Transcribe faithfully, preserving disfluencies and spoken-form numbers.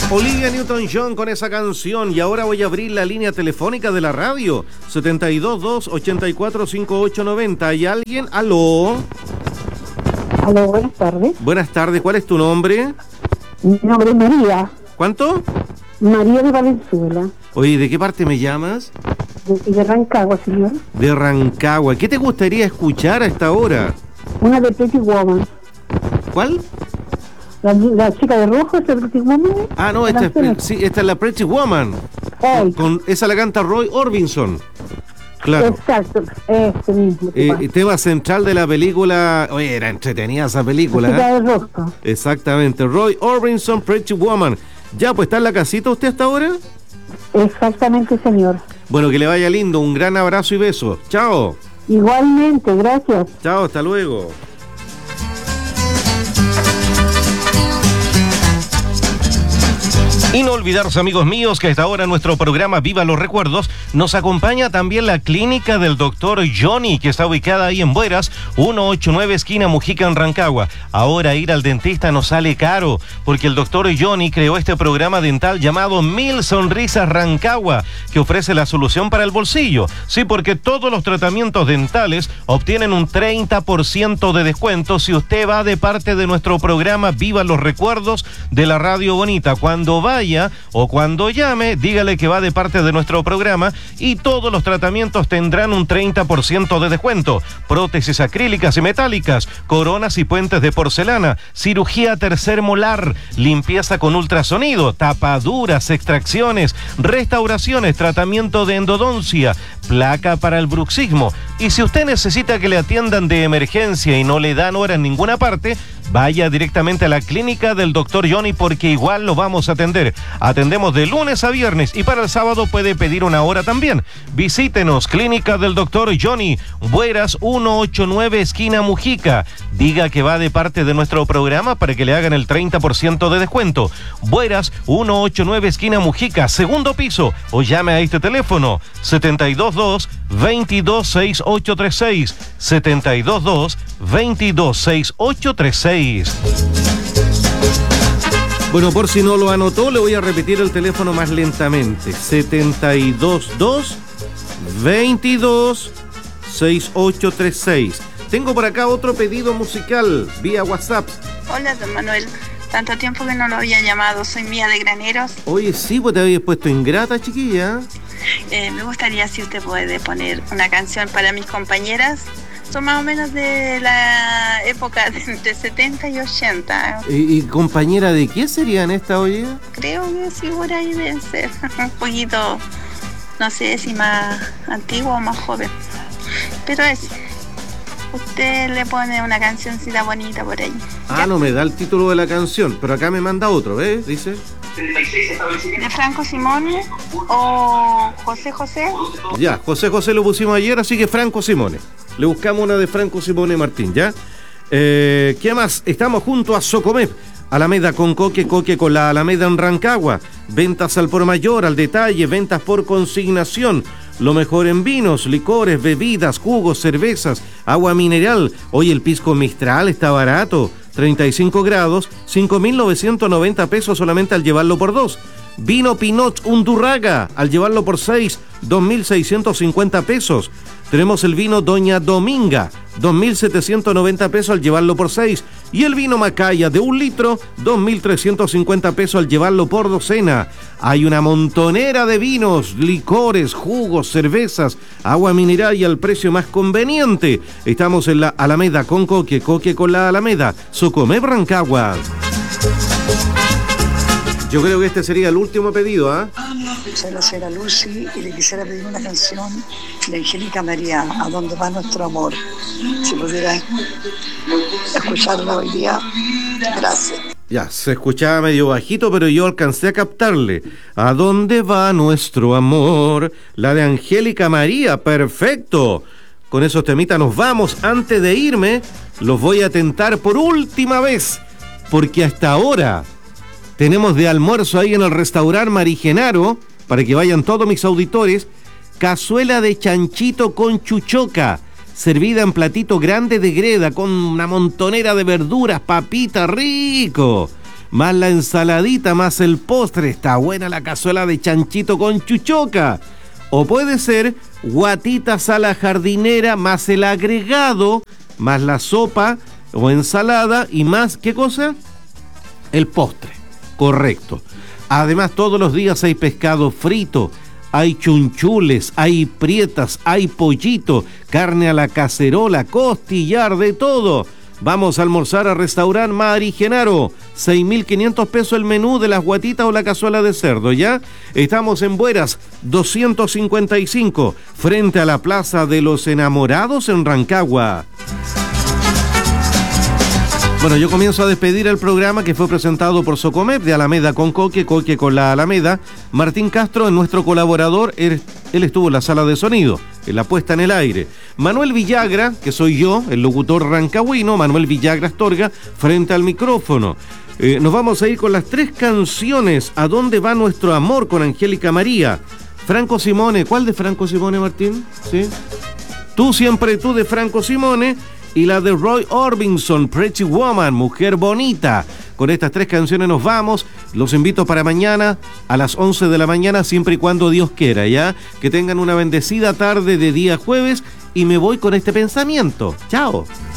Olivia Newton-John con esa canción. Y ahora voy a abrir la línea telefónica de la radio setenta y dos, dos, ochenta y cuatro, cincuenta y ocho noventa. ¿Hay alguien? ¿Aló? Aló, buenas tardes. Buenas tardes, ¿cuál es tu nombre? Mi nombre es María. ¿Cuánto? María de Valenzuela. Oye, ¿de qué parte me llamas? De, de Rancagua, señor. De Rancagua. ¿Qué te gustaría escuchar a esta hora? Una de Pretty Woman. ¿Cuál? La, la chica de rojo es de Pretty Woman. Ah, no, esta es, sí, esta es la Pretty Woman. Con, con esa la canta Roy Orbison. Claro. Exacto, este mismo. Eh, tema central de la película. Oye, era entretenida esa película. La chica ¿eh? de rojo. Exactamente, Roy Orbison, Pretty Woman. Ya, pues, ¿está en la casita usted hasta ahora? Exactamente, señor. Bueno, que le vaya lindo, un gran abrazo y beso. Chao. Igualmente, gracias. Chao, hasta luego. Y no olvidarse, amigos míos, que a esta hora en nuestro programa Viva los Recuerdos nos acompaña también la clínica del doctor Johnny, que está ubicada ahí en Bueras, ciento ochenta y nueve esquina Mujica en Rancagua. Ahora ir al dentista no sale caro, porque el doctor Johnny creó este programa dental llamado Mil Sonrisas Rancagua, que ofrece la solución para el bolsillo. Sí, porque todos los tratamientos dentales obtienen un treinta por ciento de descuento si usted va de parte de nuestro programa Viva los Recuerdos de la Radio Bonita. Cuando va o cuando llame, dígale que va de parte de nuestro programa y todos los tratamientos tendrán un treinta por ciento de descuento. Prótesis acrílicas y metálicas, coronas y puentes de porcelana, cirugía tercer molar, limpieza con ultrasonido, tapaduras, extracciones, restauraciones, tratamiento de endodoncia, placa para el bruxismo. Y si usted necesita que le atiendan de emergencia y no le dan hora en ninguna parte, vaya directamente a la clínica del doctor Johnny, porque igual lo vamos a atender. Atendemos de lunes a viernes y para el sábado puede pedir una hora también. Visítenos, clínica del doctor Johnny, Bueras ciento ochenta y nueve esquina Mujica. Diga que va de parte de nuestro programa para que le hagan el treinta por ciento de descuento. Bueras ciento ochenta y nueve esquina Mujica, segundo piso, o llame a este teléfono setenta y dos, dos, veintidós, sesenta y ocho treinta y seis, setenta y dos, dos, veintidós, sesenta y ocho treinta y seis. Bueno, por si no lo anotó, le voy a repetir el teléfono más lentamente. setenta y dos, dos, veintidós, sesenta y ocho treinta y seis. Tengo por acá otro pedido musical vía WhatsApp. Hola, don Manuel. Tanto tiempo que no lo había llamado. Soy Mía de Graneros. Oye, sí, pues te habías puesto ingrata, chiquilla. Eh, me gustaría si usted puede poner una canción para mis compañeras. Son más o menos de la época de entre setenta y ochenta. ¿Y, y compañera de qué serían esta, oye? Creo que sí, por ahí deben ser un poquito, no sé si más antiguo o más joven. Pero es, usted le pone una cancioncita bonita por ahí. Ah, ¿ya? No me da el título de la canción, pero acá me manda otro, ¿ves? Dice... ¿De Franco Simone o José José? Ya, José José lo pusimos ayer, así que Franco Simone. Le buscamos una de Franco Simone Martín, ¿ya? Eh, ¿Qué más? Estamos junto a Socomep, Alameda con Coque, Coque con la Alameda en Rancagua. Ventas al por mayor, al detalle, ventas por consignación. Lo mejor en vinos, licores, bebidas, jugos, cervezas, agua mineral. Hoy el pisco Mistral está barato. treinta y cinco grados, cinco mil novecientos noventa pesos solamente al llevarlo por dos. Vino Pinot Undurraga, al llevarlo por seis, dos mil seiscientos cincuenta pesos. Tenemos el vino Doña Dominga, dos mil setecientos noventa pesos al llevarlo por seis. Y el vino Macaya de un litro, dos mil trescientos cincuenta pesos al llevarlo por docena. Hay una montonera de vinos, licores, jugos, cervezas, agua mineral y al precio más conveniente. Estamos en la Alameda con Coque, Coque con la Alameda, Socomep Rancagua. Yo creo que este sería el último pedido, ¿ah? ¿eh? Soy la señora Lucy y le quisiera pedir una canción de Angélica María, ¿A dónde va nuestro amor? Si pudiera escucharla hoy día, gracias. Ya, se escuchaba medio bajito, pero yo alcancé a captarle. ¿A dónde va nuestro amor? La de Angélica María, perfecto. Con esos temitas nos vamos. Antes de irme, los voy a tentar por última vez, porque hasta ahora tenemos de almuerzo ahí en el restaurante Marigenaro, para que vayan todos mis auditores, cazuela de chanchito con chuchoca, servida en platito grande de greda, con una montonera de verduras, papita, rico. más la ensaladita, más el postre. Está buena la cazuela de chanchito con chuchoca. O puede ser guatitas a la jardinera, más el agregado, más la sopa o ensalada y más, ¿qué cosa? El postre. Correcto. Además, todos los días hay pescado frito, hay chunchules, hay prietas, hay pollito, carne a la cacerola, costillar, de todo. Vamos a almorzar a Restaurant Mari Genaro. seis mil quinientos pesos el menú de las guatitas o la cazuela de cerdo, ¿ya? Estamos en Bueras, doscientos cincuenta y cinco, frente a la Plaza de los Enamorados en Rancagua. Bueno, yo comienzo a despedir el programa que fue presentado por Socomep de Alameda con Coque, Coque con la Alameda. Martín Castro es nuestro colaborador, él, él estuvo en la sala de sonido, en la puesta en el aire. Manuel Villagra, que soy yo, el locutor rancagüino, Manuel Villagra Astorga, frente al micrófono. Eh, nos vamos a ir con las tres canciones. ¿A dónde va nuestro amor? Con Angélica María. Franco Simone, ¿cuál de Franco Simone, Martín? ¿Sí? Tú siempre tú de Franco Simone. Y la de Roy Orbison, Pretty Woman, Mujer Bonita. Con estas tres canciones nos vamos. Los invito para mañana a las once de la mañana, siempre y cuando Dios quiera, ¿ya? Que tengan una bendecida tarde de día jueves y me voy con este pensamiento. ¡Chao!